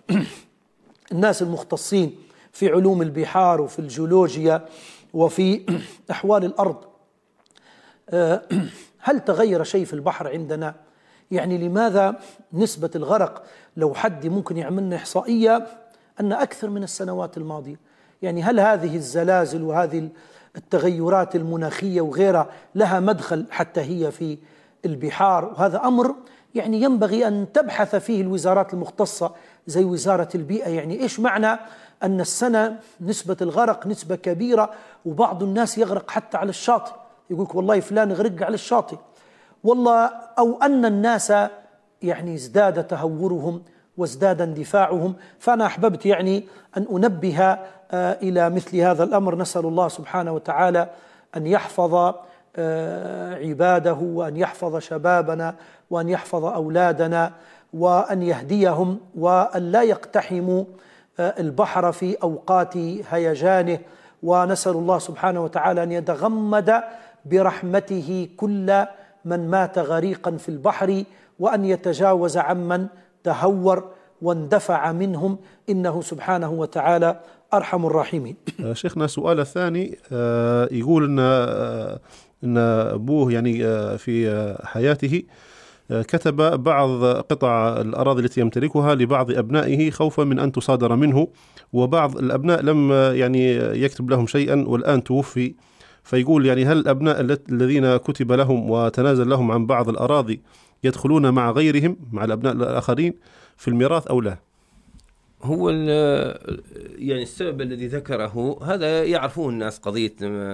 الناس المختصين في علوم البحار وفي الجيولوجيا وفي أحوال الأرض، هل تغير شيء في البحر عندنا؟ يعني لماذا نسبة الغرق لو حد ممكن يعملنا إحصائية أن أكثر من السنوات الماضية؟ يعني هل هذه الزلازل وهذه التغيرات المناخية وغيرها لها مدخل حتى هي في البحار؟ وهذا أمر يعني ينبغي أن تبحث فيه الوزارات المختصة زي وزارة البيئة. يعني إيش معنى أن السنة نسبة الغرق نسبة كبيرة وبعض الناس يغرق حتى على الشاطئ، يقولك والله فلان غرق على الشاطئ والله، أو أن الناس يعني ازداد تهورهم وازداد اندفاعهم. فأنا أحببت يعني أن أنبه إلى مثل هذا الأمر. نسأل الله سبحانه وتعالى أن يحفظ عباده وأن يحفظ شبابنا وأن يحفظ أولادنا وأن يهديهم وأن لا يقتحموا البحر في أوقات هيجانه. ونسأل الله سبحانه وتعالى أن يتغمد برحمته كل من مات غريقا في البحر وأن يتجاوز عمن تهور واندفع منهم، إنه سبحانه وتعالى أرحم الراحمين. شيخنا السؤال الثاني يقول إن أبوه يعني في حياته كتب بعض قطع الأراضي التي يمتلكها لبعض أبنائه خوفا من أن تصادر منه، وبعض الأبناء لم يعني يكتب لهم شيئا والآن توفي. فيقول يعني هل الأبناء الذين كتب لهم وتنازل لهم عن بعض الأراضي يدخلون مع غيرهم مع الأبناء الآخرين في الميراث أو لا؟ هو يعني السبب الذي ذكره هذا يعرفوه الناس، قضية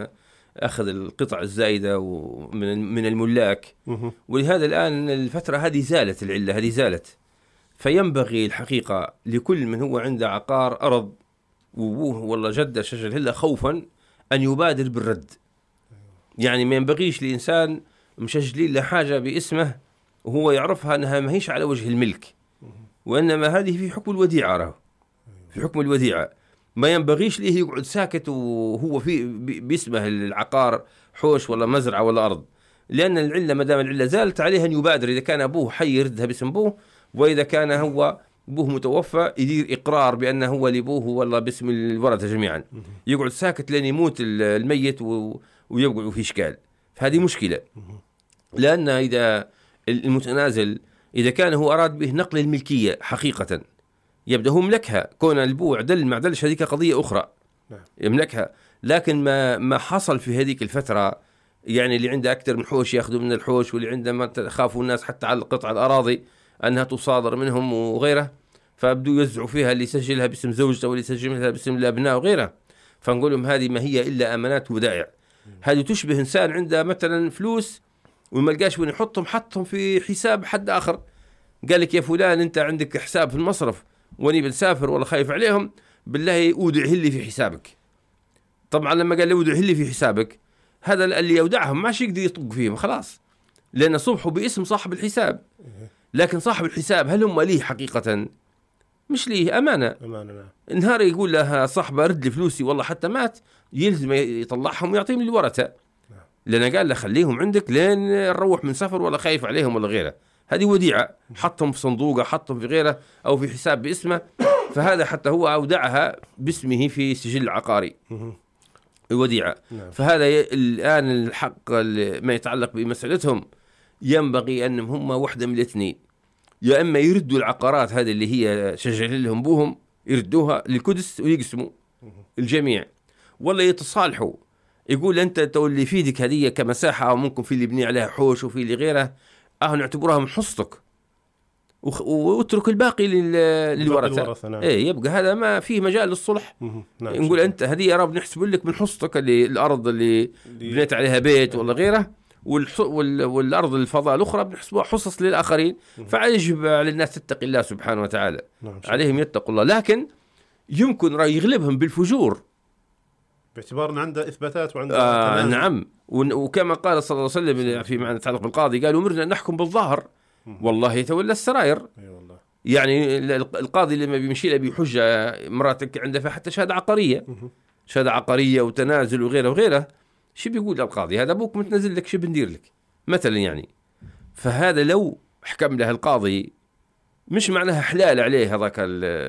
أخذ القطع الزائدة من الملاك، ولهذا الآن الفترة هذه زالت، العلة هذه زالت. فينبغي الحقيقة لكل من هو عنده عقار أرض وابوه والله جده شجر هلا خوفا أن يبادر بالرد. يعني ما ينبغيش لإنسان مشجلين له حاجة باسمه وهو يعرفها أنها ما هيش على وجه الملك، وإنما هذه في حكم الوديعة، في حكم الوديعة. ما ينبغيش ليه يقعد ساكت وهو في باسمه العقار حوش ولا مزرعة ولا أرض، لأن العلة ما دام العلة زالت عليه أن يبادر. إذا كان أبوه حي يردها باسم أبوه، وإذا كان هو أبوه متوفى يدير إقرار بأنه هو لأبوه ولا باسم الورثة جميعا. يقعد ساكت لين يموت الميت ويوقع في إشكال. فهذه مشكلة، لأن إذا المتنازل إذا كان هو أراد به نقل الملكية حقيقة يبدأ هو ملكها، كون البوع عدل ما عدلش هذيك قضية أخرى يملكها. لكن ما حصل في هذيك الفترة يعني اللي عنده أكثر من حوش يأخذوا من الحوش، واللي عنده ما تخافوا الناس حتى على قطع الأراضي أنها تصادر منهم وغيره، فابدوا يوزعوا فيها اللي يسجلها باسم زوجته واللي يسجلها باسم الأبناء وغيره. فنقول لهم هذه ما هي إلا أمانات ودائع. هذه تشبه إنسان عنده مثلا فلوس وما لقاش وين يحطهم، حطهم في حساب حد آخر، قال لك يا فلان أنت عندك حساب في المصرف واني بنسافر ولا خايف عليهم، بالله أودعه لي في حسابك. طبعا لما قال لي أودعه لي في حسابك، هذا اللي يودعهم ماشي يقدر يطق فيهم خلاص، لأن صبحه باسم صاحب الحساب. لكن صاحب الحساب هل هم ليه حقيقة؟ مش ليه، أمانة. نهار يقول لها صاحبه رد لي فلوسي والله حتى مات، يلزم يطلعهم ويعطيهم للورثة، لأن قال له خليهم عندك لين نروح من سفر ولا خايف عليهم ولا غيره. هذه وديعة، حطهم في صندوقه، حطهم في غيره أو في حساب باسمه، فهذا حتى هو أودعها باسمه في سجل عقاري وديعة. فهذا الآن الحق ما يتعلق بمسألتهم ينبغي أنهم هم واحدة من الاثنين، يا إما يردوا العقارات هذه اللي هي شجل لهم بوهم يردوها للقدس ويقسموا الجميع، ولا يتصالحوا. يقول أنت اللي في يدك هذه كمساحة أو ممكن في اللي يبني عليها حوش وفي اللي غيره نعتبرها من حصتك واترك الباقي للورثة. نعم. إيه يبقى هذا ما فيه مجال للصلح. نعم. نقول أنت هذه يا رب نحسب لك من حصتك اللي الأرض اللي بنيت عليها بيت ولا غيره، والأرض الفضاء الأخرى بنحسبها حصص للآخرين. فيجب على الناس تتقي الله سبحانه وتعالى. نعم. عليهم يتقوا الله، لكن يمكن رأي يغلبهم بالفجور باعتبار أن عنده إثباتات وعنده نعم. وكما قال صلى الله عليه وسلم في معنى يتعلق بالقاضي، قالوا أمرنا أن نحكم بالظاهر والله يتولى السرائر. والله. يعني القاضي لما بيمشي له بحجة مراتك عنده حتى شهادة عقارية، شهادة عقارية وتنازل وغيره وغيره، شو بيقول القاضي؟ هذا أبوك متنزل لك، شو بندير لك مثلا يعني. فهذا لو حكم له القاضي مش معناها حلال عليه هذاك